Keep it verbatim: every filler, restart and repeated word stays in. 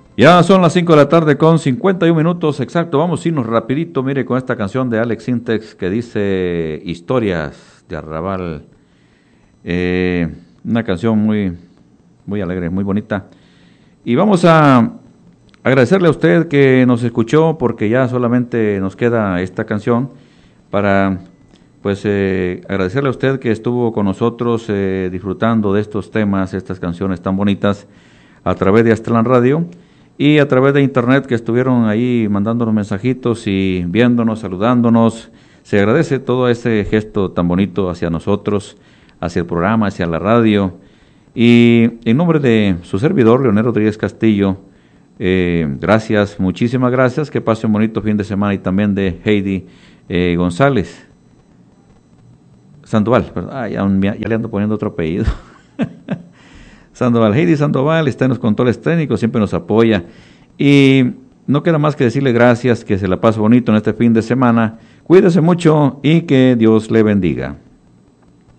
Ya son las cinco de la tarde con cincuenta y un minutos, exacto. Vamos a irnos rapidito, mire, con esta canción de Alex Sintex que dice Historias de Arrabal. Eh, una canción muy, muy alegre, muy bonita. Y vamos a agradecerle a usted que nos escuchó, porque ya solamente nos queda esta canción para, pues, eh, agradecerle a usted que estuvo con nosotros eh, disfrutando de estos temas, estas canciones tan bonitas a través de Aztlán Radio. Y a través de internet, que estuvieron ahí mandándonos mensajitos y viéndonos, saludándonos. Se agradece todo ese gesto tan bonito hacia nosotros, hacia el programa, hacia la radio. Y en nombre de su servidor, Leonel Rodríguez Castillo, eh, gracias, muchísimas gracias. Que pase un bonito fin de semana. Y también de Heidi eh, González Sandoval. Ah, ya, ya le ando poniendo otro apellido. Sandoval, Heidi Sandoval está en los controles técnicos, siempre nos apoya. Y no queda más que decirle gracias, que se la pase bonito en este fin de semana. Cuídese mucho y que Dios le bendiga.